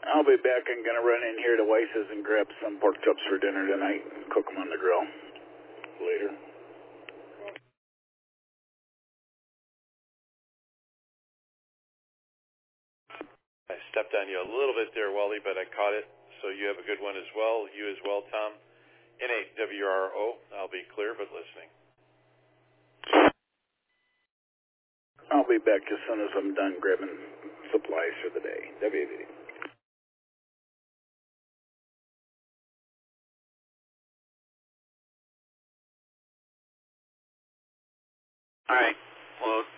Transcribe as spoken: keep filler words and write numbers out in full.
I'll be back. I'm going to run in here to Weiss's and grab some pork chops for dinner tonight and cook them on the grill later. I stepped on you a little bit there, Wally, but I caught it. So you have a good one as well. You as well, Tom. N eight W R O. I'll be clear but listening. I'll be back as soon as I'm done grabbing supplies for the day. W V D. All right. Well,